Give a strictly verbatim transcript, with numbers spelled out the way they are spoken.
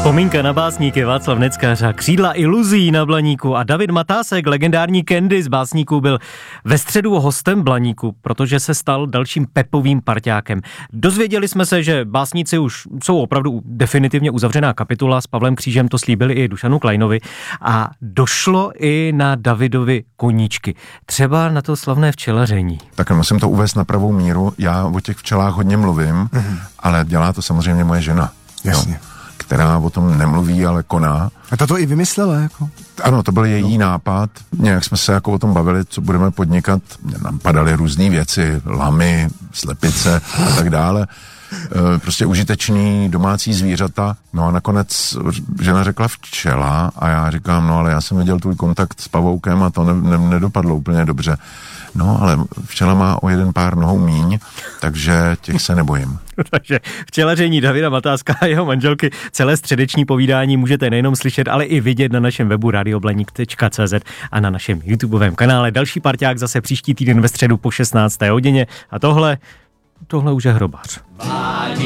Vzpomínka na básníky Václav Neckář a Křídla iluzí na Blaníku a David Matásek, legendární Candy z básníků, byl ve středu hostem Blaníku, protože se stal dalším Pepovým parťákem. Dozvěděli jsme se, že básníci už jsou opravdu definitivně uzavřená kapitula, s Pavlem Křížem to slíbili i Dušanu Kleinovi a došlo i na Davidovi koníčky. Třeba na to slavné včelaření. Tak musím to uvést na pravou míru, já o těch včelách hodně mluvím, mm-hmm. ale dělá to samozřejmě moje žena. Jasně. Jo. Která o tom nemluví, ale koná. A to to i vymyslela, jako? Ano, to byl její no. nápad. Nějak jsme se jako o tom bavili, co budeme podnikat. Nám padaly různé věci, lamy, slepice a tak dále. E, prostě užitečný domácí zvířata. No a nakonec žena řekla včela a já říkám, no ale já jsem viděl tvůj kontakt s pavoukem a to ne, ne, nedopadlo úplně dobře. No, ale včela má o jeden pár nohou míň, takže těch se nebojím. Takže včelaření Davida Matáska a jeho manželky celé středeční povídání můžete nejenom slyšet, ale i vidět na našem webu radioblanik tečka cé zet a na našem YouTubeovém kanále. Další parťák zase příští týden ve středu po šestnácté hodině a tohle, tohle už je hrobář.